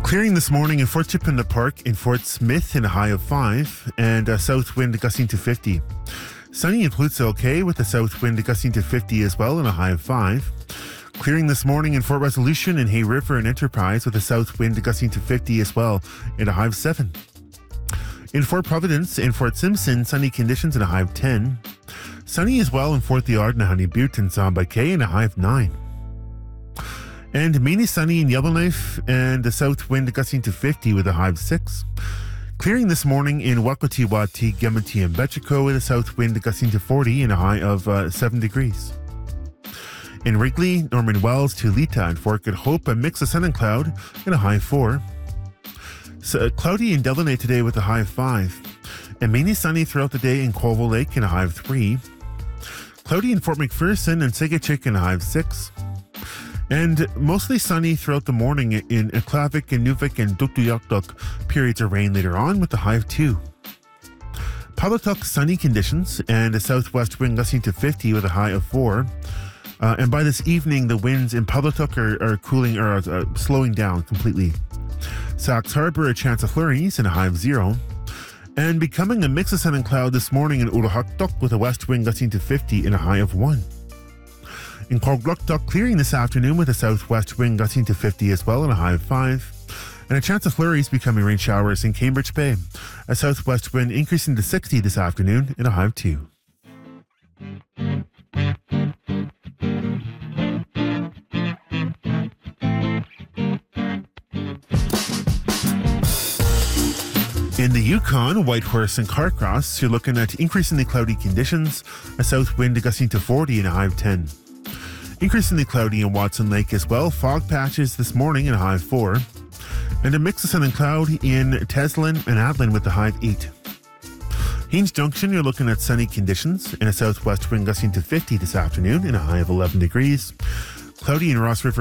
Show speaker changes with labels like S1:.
S1: Clearing this morning in Fort Chippewa Park in Fort Smith in a high of 5 and a south wind gusting to 50. Sunny in Palooza, okay, with a south wind gusting to 50 as well and a high of 5. Clearing this morning in Fort Resolution in Hay River and Enterprise with a south wind gusting to 50 as well and a high of 7. In Fort Providence and Fort Simpson, sunny conditions and a high of 10. Sunny as well in Fort Liard and Honey Butte and Samba Cay and a high of 9. And mainly sunny in Yellowknife and a south wind gusting to 50 with a high of 6. Clearing this morning in Wakwatiwati, Gemetee and Betchico with a south wind gusting to 40 and a high of 7 degrees. In Wrigley, Norman Wells, Tulita and Fort Good Hope, a mix of sun and cloud and a high of 4. So, cloudy in Delaunay today with a high of 5. And mainly sunny throughout the day in Colville Lake and a high of 3. Cloudy in Fort McPherson and Sigachik and a high of 6. And mostly sunny throughout the morning in Aklavik and Nuvik and Tuktoyaktuk. Periods of rain later on with a high of 2. Paulatuk, sunny conditions and a southwest wind gusting to 50 with a high of 4. And by this evening, the winds in Paulatuk are cooling or slowing down completely. Sax Harbor, a chance of flurries and a high of 0. And becoming a mix of sun and cloud this morning in Urahaktuk with a west wind gusting to 50 and a high of 1. In Korgluktuk, clearing this afternoon with a southwest wind gusting to 50 as well and a high of 5. And a chance of flurries becoming rain showers in Cambridge Bay. A southwest wind increasing to 60 this afternoon and a high of 2. In the Yukon, Whitehorse and Carcross, you're looking at increasingly cloudy conditions, a south wind gusting to 40 and a high of 10. Increasingly cloudy in Watson Lake as well, fog patches this morning and a high of 4. And a mix of sun and cloud in Teslin and Adlin with a high of 8. Haines Junction, you're looking at sunny conditions and a southwest wind gusting to 50 this afternoon and a high of 11 degrees. Cloudy in Ross River